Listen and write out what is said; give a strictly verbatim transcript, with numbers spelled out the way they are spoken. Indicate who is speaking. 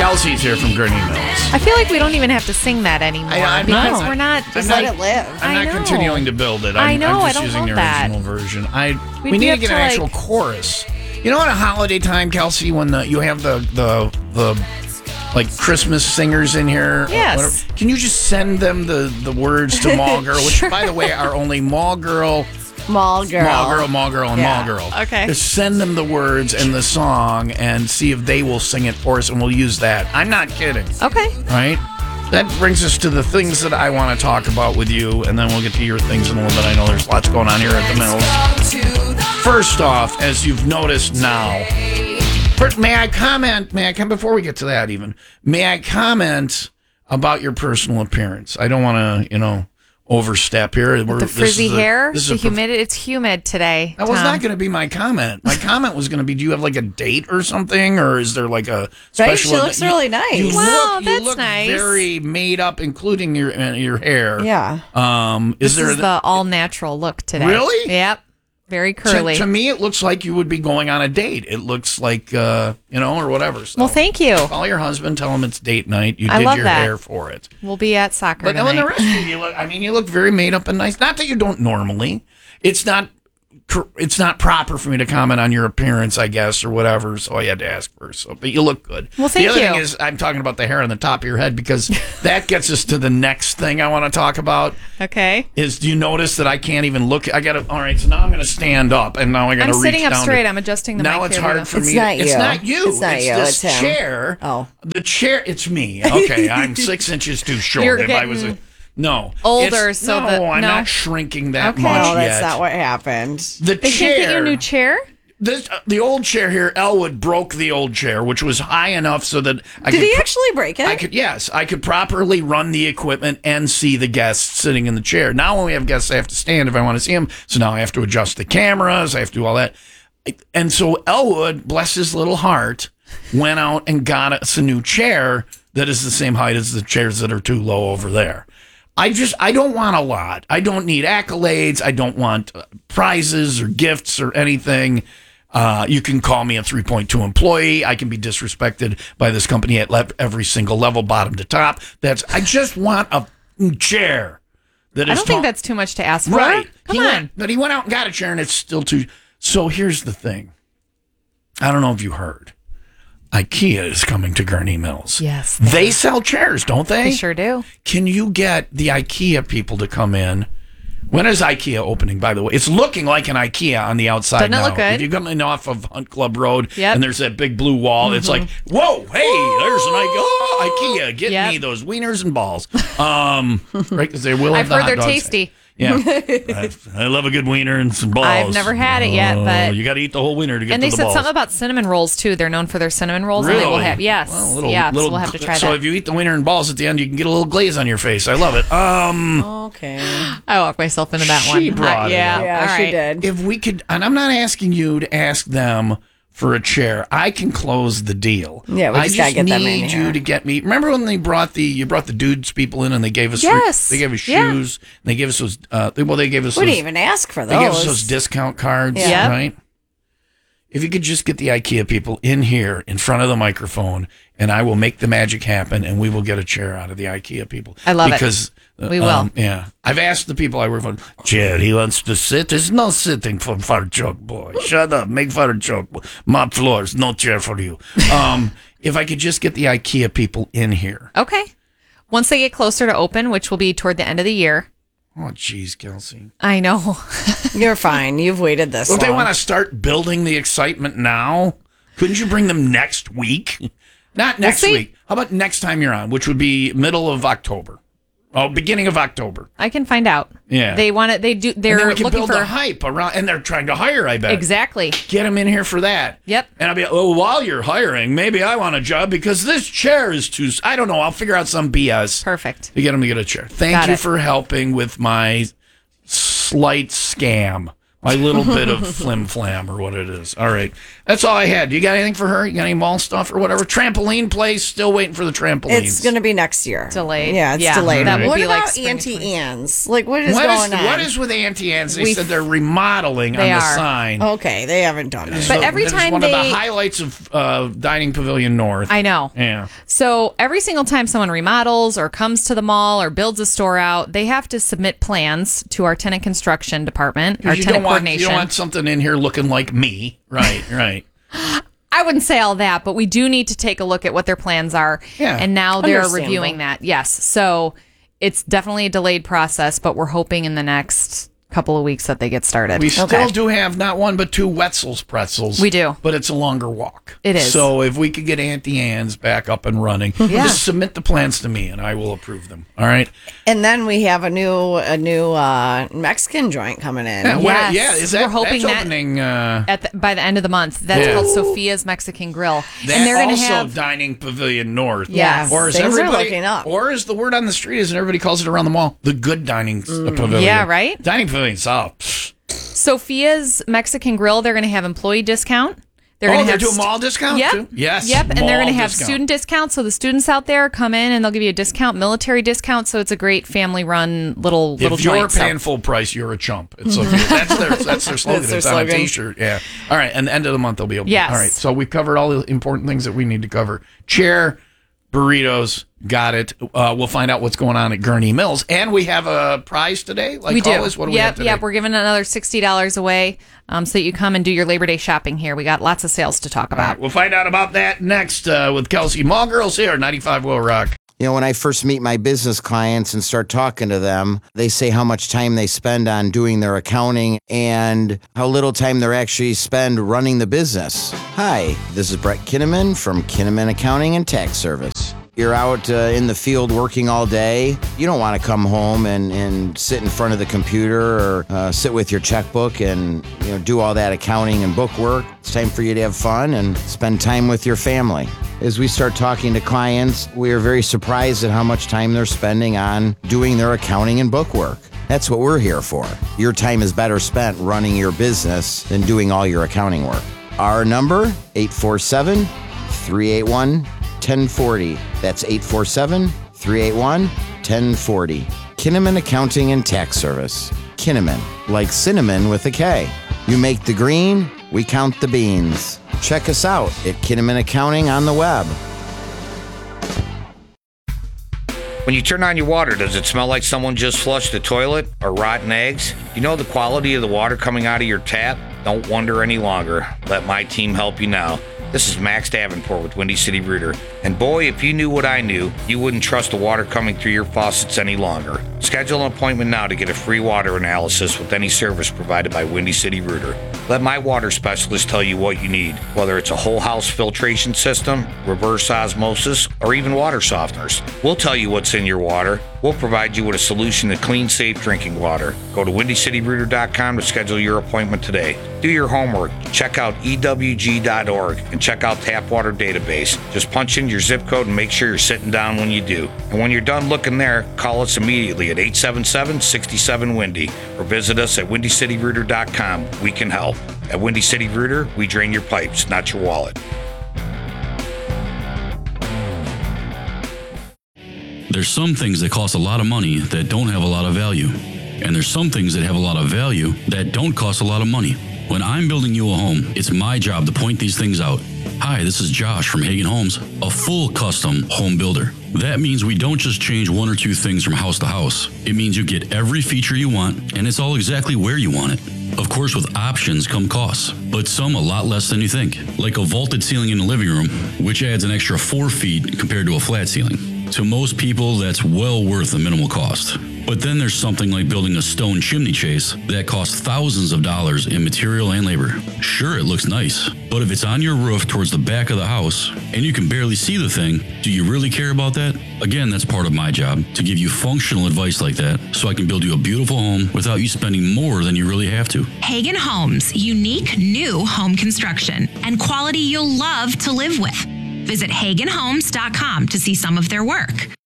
Speaker 1: Kelsey's here from Gurney Mills.
Speaker 2: I feel like we don't even have to sing that anymore
Speaker 1: I, I'm
Speaker 2: because
Speaker 1: not,
Speaker 2: we're not.
Speaker 3: Just
Speaker 1: I'm
Speaker 3: let
Speaker 1: not,
Speaker 3: it live.
Speaker 1: I'm
Speaker 2: I
Speaker 1: not
Speaker 2: know.
Speaker 1: continuing to build it. I'm,
Speaker 2: I know,
Speaker 1: I'm
Speaker 2: I
Speaker 1: just
Speaker 2: don't
Speaker 1: using the
Speaker 2: want that.
Speaker 1: original version. I
Speaker 2: We'd
Speaker 1: we
Speaker 2: be
Speaker 1: need to
Speaker 2: up
Speaker 1: get
Speaker 2: to,
Speaker 1: an actual
Speaker 2: like-
Speaker 1: chorus. You know, at a holiday time, Kelsey, when the, you have the the the like Christmas singers in here. or
Speaker 2: Yes.
Speaker 1: whatever, can you just send them the the words to Mall Girl, which by the way are only Mall Girl.
Speaker 3: Mall girl.
Speaker 1: Mall girl, mall girl, and
Speaker 3: Yeah.
Speaker 1: mall girl.
Speaker 2: Okay.
Speaker 1: Just send them the words and the song and see if they will sing it for us, and we'll use that. I'm not kidding.
Speaker 2: Okay.
Speaker 1: Right? That brings us to the things that I want to talk about with you, and then we'll get to your things in a little bit. I know there's lots going on here at the Mills. First off, as you've noticed now, first, may I comment? May I come before we get to that? Even may I comment about your personal appearance? I don't want to, you know. Overstep here. We're,
Speaker 2: The frizzy
Speaker 1: this is a-
Speaker 2: hair,
Speaker 1: this is
Speaker 2: the
Speaker 1: a prof-
Speaker 2: humid. It's humid today.
Speaker 1: That was
Speaker 2: Tom.
Speaker 1: not going to be my comment. My comment was going to be: do you have like a date or something, or is there like a special?
Speaker 3: She looks
Speaker 1: you-
Speaker 3: really nice.
Speaker 1: You
Speaker 2: Wow,
Speaker 1: look, you
Speaker 2: that's
Speaker 1: look
Speaker 2: nice.
Speaker 1: very made up, including your uh, your hair.
Speaker 3: Yeah.
Speaker 1: Um, is
Speaker 2: This
Speaker 1: there
Speaker 2: is the all natural look today.
Speaker 1: Really?
Speaker 2: Yep. Very
Speaker 1: to,
Speaker 2: curly.
Speaker 1: to me? It looks like you would be going on a date. It looks like uh, you know, or whatever. So
Speaker 2: well, thank you.
Speaker 1: call your husband. Tell him it's date night. You
Speaker 2: I
Speaker 1: did
Speaker 2: love
Speaker 1: your
Speaker 2: that.
Speaker 1: hair for it.
Speaker 2: We'll be at soccer
Speaker 1: But
Speaker 2: tonight.
Speaker 1: on the rest of you, you look, I mean, you look very made up and nice. Not that you don't normally. It's not. It's not proper for me to comment on your appearance, I guess, or whatever. So I had to ask first. So, but you look good.
Speaker 2: Well, thank
Speaker 1: the other
Speaker 2: you.
Speaker 1: thing is, I'm talking about the hair on the top of your head because that gets us to the next thing I want to talk about.
Speaker 2: Okay.
Speaker 1: Is do you notice that I can't even look? I got to. All right, so now I'm going to stand up, and now I got to
Speaker 2: I'm
Speaker 1: reach
Speaker 2: sitting up
Speaker 1: down
Speaker 2: straight.
Speaker 1: To,
Speaker 2: I'm adjusting the
Speaker 1: now
Speaker 2: mic
Speaker 1: it's
Speaker 2: here,
Speaker 1: hard
Speaker 2: Rita.
Speaker 1: for
Speaker 3: It's
Speaker 1: me.
Speaker 3: not
Speaker 1: to, It's
Speaker 3: you.
Speaker 1: not you.
Speaker 3: It's not
Speaker 1: it's
Speaker 3: you.
Speaker 1: This
Speaker 3: It's him.
Speaker 1: chair.
Speaker 3: Oh.
Speaker 1: The chair. It's me. Okay, I'm six inches too short.
Speaker 2: You're
Speaker 1: if I was a,
Speaker 2: getting
Speaker 1: no
Speaker 2: older,
Speaker 1: It's-
Speaker 2: so
Speaker 1: no,
Speaker 2: that-
Speaker 1: I'm
Speaker 2: no.
Speaker 1: not shrinking that
Speaker 2: Okay.
Speaker 1: much
Speaker 3: No, that's
Speaker 1: yet.
Speaker 3: not what happened.
Speaker 1: The
Speaker 2: They
Speaker 1: chair.
Speaker 2: can't get you a new chair?
Speaker 1: This, uh, the old chair here, Elwood broke the old chair, which was high enough so that I
Speaker 3: Did
Speaker 1: could.
Speaker 3: he
Speaker 1: pr-
Speaker 3: actually break it?
Speaker 1: I could, yes, I could properly run the equipment and see the guests sitting in the chair. Now, when we have guests, I have to stand if I want to see them. So now I have to adjust the cameras. I have to do all that. And so Elwood, bless his little heart, went out and got us a new chair that is the same height as the chairs that are too low over there. I just, I don't want a lot. I don't need accolades. I don't want uh, prizes or gifts or anything. Uh, you can call me a three point two employee. I can be disrespected by this company at le- every single level, bottom to top. That's, I just want a chair that is
Speaker 2: I don't
Speaker 1: tall-
Speaker 2: think that's too much to ask for.
Speaker 1: right.
Speaker 2: Come
Speaker 1: He
Speaker 2: on.
Speaker 1: went- but he went out and got a chair, and it's still too. So here's the thing. I don't know if you heard. IKEA is coming to Gurney Mills.
Speaker 2: Yes.
Speaker 1: They sell chairs, don't they?
Speaker 2: They sure do.
Speaker 1: Can you get the IKEA people to come in? When is IKEA opening, by the way? It's looking like an IKEA on the outside
Speaker 2: Doesn't it
Speaker 1: now.
Speaker 2: look good?
Speaker 1: If you come in off of Hunt Club Road
Speaker 2: Yep.
Speaker 1: and there's that big blue wall, it's like, whoa, hey, there's an IKEA. Oh, IKEA, get
Speaker 2: Yep.
Speaker 1: me those wieners and balls. Um, right, because they will have
Speaker 2: I've
Speaker 1: the
Speaker 2: heard
Speaker 1: hot
Speaker 2: they're
Speaker 1: dogs.
Speaker 2: tasty.
Speaker 1: Yeah, I, I love a good wiener and some balls.
Speaker 2: I've never had it yet,
Speaker 1: Oh,
Speaker 2: but-
Speaker 1: you got to eat the whole wiener to get
Speaker 2: And
Speaker 1: to
Speaker 2: they
Speaker 1: the
Speaker 2: said
Speaker 1: balls.
Speaker 2: something about cinnamon rolls too. They're known for their cinnamon rolls,
Speaker 1: Really?
Speaker 2: and they will have yes,
Speaker 1: Well, a little,
Speaker 2: yeah.
Speaker 1: little,
Speaker 2: so we'll have to try
Speaker 1: so
Speaker 2: that.
Speaker 1: if you eat the wiener and balls at the end, you can get a little glaze on your face. I love it. Um,
Speaker 3: Okay.
Speaker 2: I walked myself into that
Speaker 1: She
Speaker 2: one.
Speaker 1: brought
Speaker 2: Uh,
Speaker 1: it
Speaker 2: yeah,
Speaker 1: up.
Speaker 3: Yeah,
Speaker 2: all
Speaker 3: she
Speaker 2: right.
Speaker 3: did.
Speaker 1: if we could, and I'm not asking you to ask them for a chair. I can close the deal.
Speaker 3: Yeah, we
Speaker 1: I
Speaker 3: just gotta get
Speaker 1: need
Speaker 3: them in
Speaker 1: you
Speaker 3: here.
Speaker 1: to get me. Remember when they brought the you brought the dudes people in and they gave us free-
Speaker 2: Yes.
Speaker 1: they gave us
Speaker 2: Yeah.
Speaker 1: shoes. And they gave us those. Uh, they, well, they gave us.
Speaker 3: We
Speaker 1: those,
Speaker 3: didn't even ask for
Speaker 1: They gave us
Speaker 3: those.
Speaker 1: those discount cards,
Speaker 2: Yeah.
Speaker 1: right? If you could just get the IKEA people in here in front of the microphone, and I will make the magic happen, and we will get a chair out of the IKEA people.
Speaker 2: I love it.
Speaker 1: because, uh,
Speaker 2: We will.
Speaker 1: um, yeah, I've asked the people I work for. Chair, he wants to sit. There's no sitting for fire joke boy. Shut up, make fire joke. Boy. Mop floors, no chair for you. Um, if I could just get the IKEA people in here.
Speaker 2: Okay. Once they get closer to open, which will be toward the end of the year.
Speaker 1: Oh, geez, Kelsey.
Speaker 2: I know.
Speaker 3: You're fine. You've waited this
Speaker 1: Well, if
Speaker 3: long.
Speaker 1: they want to start building the excitement now, couldn't you bring them next week? Not next
Speaker 2: see.
Speaker 1: week. How about next time you're on, which would be middle of October? Oh, beginning of October.
Speaker 2: I can find out.
Speaker 1: Yeah.
Speaker 2: They want it. They do.
Speaker 1: And
Speaker 2: They're
Speaker 1: then we can
Speaker 2: looking
Speaker 1: build
Speaker 2: for
Speaker 1: the hype around, and they're trying to hire, I bet.
Speaker 2: exactly.
Speaker 1: Get them in here for that.
Speaker 2: Yep.
Speaker 1: And I'll be, oh, while you're hiring, maybe I want a job because this chair is too, I don't know, I'll figure out some B S
Speaker 2: Perfect.
Speaker 1: to get them to get a chair. Thank
Speaker 2: Got
Speaker 1: you
Speaker 2: it.
Speaker 1: for helping with my slight scam. My little bit of flim flam or what it is. All right. That's all I had. You got anything for her? You got any mall stuff or whatever? Trampoline place? Still waiting for the trampolines.
Speaker 3: It's going to be next year.
Speaker 2: Delayed.
Speaker 3: Yeah, it's
Speaker 2: Yeah,
Speaker 3: delayed.
Speaker 2: that will
Speaker 3: what
Speaker 2: be like
Speaker 3: about
Speaker 2: spring
Speaker 3: Auntie
Speaker 2: twenty-six.
Speaker 3: Anne's? Like, what is
Speaker 1: What
Speaker 3: going
Speaker 1: is,
Speaker 3: on?
Speaker 1: what is with Auntie Anne's? They
Speaker 2: We-
Speaker 1: said they're remodeling on
Speaker 2: They
Speaker 1: the
Speaker 2: are.
Speaker 1: sign.
Speaker 3: Okay, they haven't done it.
Speaker 2: But every
Speaker 1: It's
Speaker 2: time
Speaker 1: one of
Speaker 2: they-
Speaker 1: the highlights of uh, Dining Pavilion North.
Speaker 2: I know.
Speaker 1: Yeah.
Speaker 2: So every single time someone remodels or comes to the mall or builds a store out, they have to submit plans to our tenant construction department, our
Speaker 1: You
Speaker 2: tenant
Speaker 1: don't, want,
Speaker 2: coordination.
Speaker 1: you don't want something in here looking like me. Right, right.
Speaker 2: I wouldn't say all that, but we do need to take a look at what their plans are.
Speaker 1: Yeah,
Speaker 2: And now they're
Speaker 3: understandable.
Speaker 2: reviewing that. Yes. So it's definitely a delayed process, but we're hoping in the next couple of weeks that they get started.
Speaker 1: We still
Speaker 3: Okay.
Speaker 1: do have not one but two Wetzel's pretzels.
Speaker 2: We do.
Speaker 1: But it's a longer walk.
Speaker 2: It is.
Speaker 1: So if we could get Auntie Anne's back up and running,
Speaker 2: Yeah.
Speaker 1: just submit the plans to me and I will approve them. All right.
Speaker 3: And then we have a new a new uh, Mexican joint coming in.
Speaker 1: Yeah, what-
Speaker 2: Yes.
Speaker 1: yeah, is that
Speaker 2: We're hoping
Speaker 1: that's
Speaker 2: that-
Speaker 1: opening uh
Speaker 2: At the, by the end of the month. That's
Speaker 1: Yeah.
Speaker 2: called Sophia's Mexican Grill.
Speaker 1: that
Speaker 2: and they're going to
Speaker 1: also
Speaker 2: have
Speaker 1: Dining Pavilion North.
Speaker 2: Yes.
Speaker 1: Or is
Speaker 3: Things are
Speaker 1: everybody
Speaker 3: looking up.
Speaker 1: or is the word on the street as everybody calls it around the mall, the good dining s- pavilion.
Speaker 2: Yeah, right?
Speaker 1: Dining Pavilion South. Pfft.
Speaker 2: Sophia's Mexican Grill. They're going to have employee discount. They're
Speaker 1: Oh,
Speaker 2: going to
Speaker 1: they're
Speaker 2: have
Speaker 1: doing mall discount
Speaker 2: Yep.
Speaker 1: too? Yes,
Speaker 2: Yep. And they're
Speaker 1: mall
Speaker 2: going to have
Speaker 1: discount.
Speaker 2: student discounts. So the students out there come in and they'll give you a discount, military discount. So it's a great family run little little
Speaker 1: If you're
Speaker 2: joint. So-
Speaker 1: paying full price, you're a chump. It's okay. That's their that's their slogan.
Speaker 3: That's their
Speaker 1: it's on a
Speaker 3: slogan.
Speaker 1: T-shirt. Yeah. All right. And the end of the month they'll be open.
Speaker 2: Yes.
Speaker 1: All right. So we've covered all the important things that we need to cover. Chair, burritos, got it. Uh, we'll find out what's going on at Gurney Mills, and we have a prize today. Like
Speaker 2: we do.
Speaker 1: always, what do we
Speaker 2: yep,
Speaker 1: have today?
Speaker 2: yep. We're giving another sixty dollars away um, so that you come and do your Labor Day shopping here. We got lots of sales to talk
Speaker 1: All
Speaker 2: about.
Speaker 1: right, we'll find out about that next uh, with Kelsey. Mall Girls here, ninety-five Will Rock.
Speaker 4: You know, when I first meet my business clients and start talking to them, they say how much time they spend on doing their accounting and how little time they actually spend running the business. Hi, this is Brett Kinnaman from Kinnaman Accounting and Tax Service. You're out uh, in the field working all day. You don't want to come home and, and sit in front of the computer or uh, sit with your checkbook and you know do all that accounting and book work. It's time for you to have fun and spend time with your family. As we start talking to clients, we are very surprised at how much time they're spending on doing their accounting and book work. That's what we're here for. Your time is better spent running your business than doing all your accounting work. Our number, eight four seven, three eight one, one oh four oh. That's eight four seven, three eight one, one oh four oh. Kinnaman Accounting and Tax Service. Kinnaman, like cinnamon with a K. You make the green, we count the beans. Check us out at Kinnaman Accounting on the web.
Speaker 5: When you turn on your water, does it smell like someone just flushed the toilet or rotten eggs? You know the quality of the water coming out of your tap? Don't wonder any longer. Let my team help you now. This is Max Davenport with Windy City Rooter. And boy, if you knew what I knew, you wouldn't trust the water coming through your faucets any longer. Schedule an appointment now to get a free water analysis with any service provided by Windy City Rooter. Let my water specialist tell you what you need, whether it's a whole house filtration system, reverse osmosis, or even water softeners. We'll tell you what's in your water. We'll provide you with a solution to clean, safe drinking water. Go to windy city rooter dot com to schedule your appointment today. Do your homework. Check out E W G dot org and check out Tap Water Database. Just punch in your zip code and make sure you're sitting down when you do. And when you're done looking there, call us immediately at eight seven seven, six seven, Windy or visit us at windy city rooter dot com. We can help. At Windy City Rooter, we drain your pipes, not your wallet.
Speaker 6: There's some things that cost a lot of money that don't have a lot of value. And there's some things that have a lot of value that don't cost a lot of money. When I'm building you a home, it's my job to point these things out. Hi, this is Josh from Hagen Homes, a full custom home builder. That means we don't just change one or two things from house to house. It means you get every feature you want, and it's all exactly where you want it. Of course, with options come costs, but some a lot less than you think. Like a vaulted ceiling in the living room, which adds an extra four feet compared to a flat ceiling. To most people, that's well worth the minimal cost. But then there's something like building a stone chimney chase that costs thousands of dollars in material and labor. Sure, it looks nice, but if it's on your roof towards the back of the house and you can barely see the thing, do you really care about that? Again, that's part of my job, to give you functional advice like that so I can build you a beautiful home without you spending more than you really have to.
Speaker 7: Hagen Homes, unique new home construction and quality you'll love to live with. Visit hagen homes dot com to see some of their work.